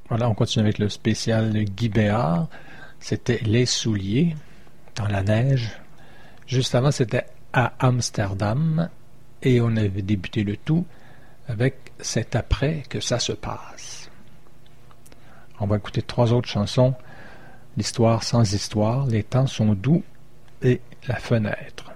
Voilà, on continue avec le spécial Guy Béard. C'était Les Souliers, dans la neige. Juste avant, c'était à Amsterdam. Et on avait débuté le tout avec C'est après que ça se passe. On va écouter 3 autres chansons. L'histoire sans histoire, Les temps sont doux et La fenêtre.